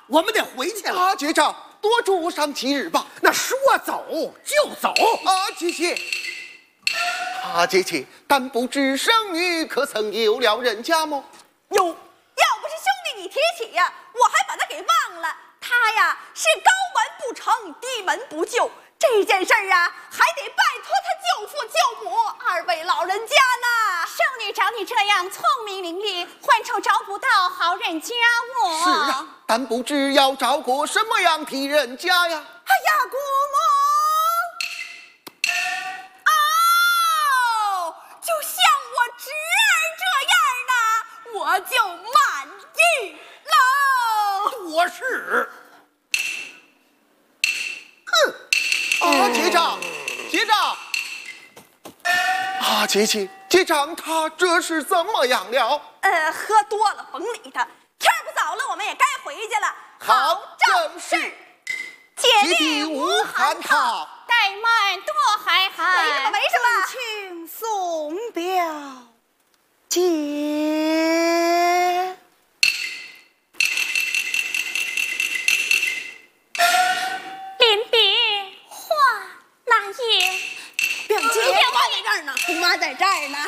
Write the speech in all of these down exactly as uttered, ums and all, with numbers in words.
我们得回去了。 啊，局长，多住上几日吧。 那说走就走。 啊，姐姐。啊，姐姐，但不知生女可曾有了人家么？ 有，要不是兄弟你提起呀，我还把他给忘了。他呀是高门不成，低门不就。这件事儿啊，还得拜托他舅父舅母二位老人家呢。 少女找你这样聪明伶俐，换愁找不到好人家我。 是啊，但不知要找过什么样的人家呀？ 哎呀，姑母，哦，就像我侄儿这样呢，我就满意喽。 我是。 啊，局长，局长！啊，姐姐，局长他这是怎么样了？ 呃，喝多了，甭理他。天不早了，我们也该回去了。 好， 正是。 姐姐弟无寒套， 怠慢多海涵。 没什么，没什么。 请送表姐。 表姐，姑妈在这儿呢，姑妈在这儿呢。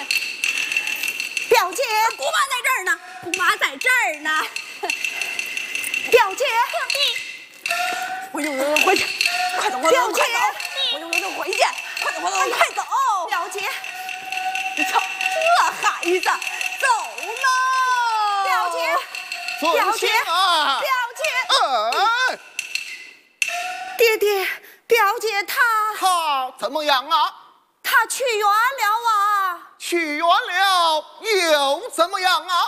表姐，姑妈在这儿呢，姑妈在这儿呢。表姐， 表弟， 我悠悠回去，快走，快走，快走！我悠悠回去，快走，快走，快走！表姐，你瞧这孩子，走喽！表姐，表姐啊， 表姐， 呃， 爹爹，表姐她他怎么样啊？ 她去远了啊！ 去远了又怎么样啊？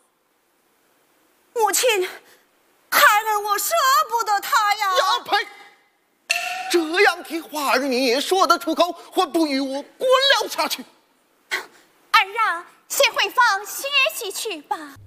母亲，孩儿我舍不得她呀！ 呀呸！这样的话儿你也说得出口，还不与我滚了下去？ 儿让谢慧芳歇息去吧。